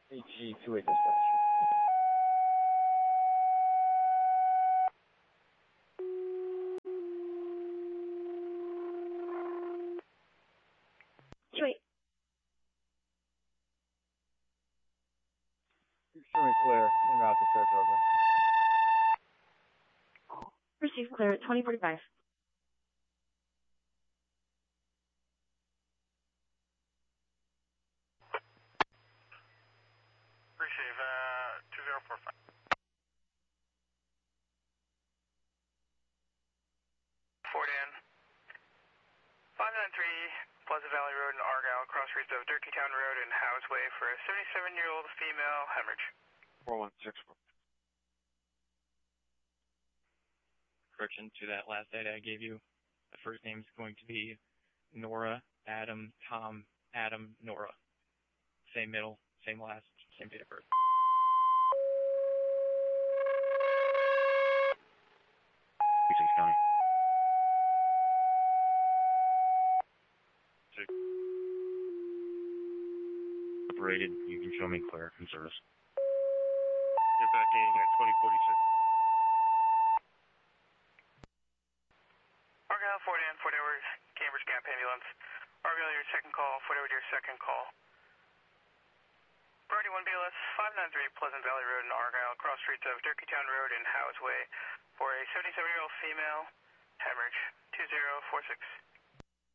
AG28 dispatch. Wait. Extremely clear. En route to Saratoga. Receive clear at 2045. Receive 2045. Fort Ann. 593 Pleasant Valley Road in Argyle, cross streets of Durkeetown Road and Howes Way for a 77-year-old female hemorrhage. 4164. Correction to that last data I gave you. The first name is going to be Nora, Adam, Tom, Adam, Nora. Same middle, same last, same date of birth. County. Operated, you can show me clear from service. You're back in at 2046. Argyle, Fort Ann, 4 Edward, Cambridge Gap Ambulance. Argyle, your second call, 4 Edward, your second call. Priority 1 BLS, 593 Pleasant Valley Road in Argyle, cross streets of Durkeetown Road and Howes Way for a 77-year-old female hemorrhage, 2046.